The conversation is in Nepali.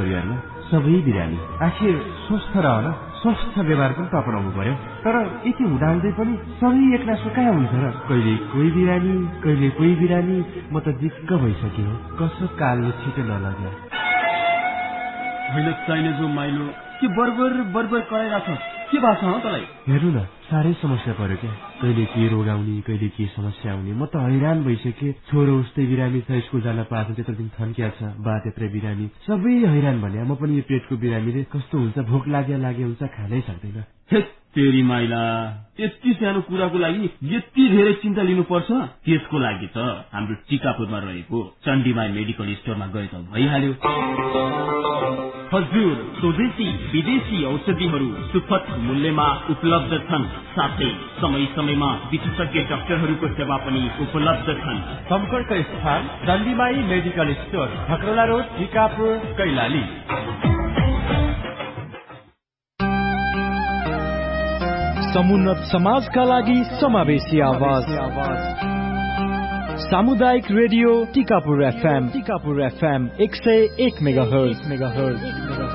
परिवारमा सबै बिरामी। आखिर स्वस्थ रहन स्वस्थ व्यवहार पनि त अपनाउनु पर्यो। तर यति हुँदाहुँदै पनि सबै एक्लासो कहाँ हुन्छ र? कहिले कोही बिरामी कहिले कोही बिरामी। म त दिक्क भइसक्यो। कसो कालले छिटो नलग्यो। होइन चाहिने जो माइलो के बर्बर कराइरहेछ? के भएको छ तँलाई? हेर्नु न, साह्रै समस्या पर्यो क्या। कहिले के रोग आउने कहिले के समस्या आउने। म त हैरान भइसकेँ। छोरो उस्तै बिरामी छ, स्कुल जान पाएको त्यत्रो दिन थन्किया छ। बा त्यत्रै बिरामी, सबै हैरान भने। म पनि यो पेटको बिरामीले कस्तो हुन्छ, भोक लागे हुन्छ, खानै सक्दैन। तेरी माइला, यति सानो कुराको लागि यति धेरै चिन्ता लिनुपर्छ? त्यसको लागि त हाम्रो टिकापुरमा रहेको चण्डीमाई मेडिकल स्टोरमा गए त भइहाल्यो। हजुर, स्वदेशी विदेशी औषधिहरू सुपथ मूल्यमा उपलब्ध छन्। साथै समय समयमा विशेषज्ञ डाक्टरहरूको सेवा पनि उपलब्ध छन्। सम्पर्क स्थान चण्डीमाई medical store, खकरोला road, Tikapur, Kailali. समुन्नत समाजका लागि समावेशी आवाज। सामुदायिक रेडियो टिकापुर FM 101 मेगाहर्ज।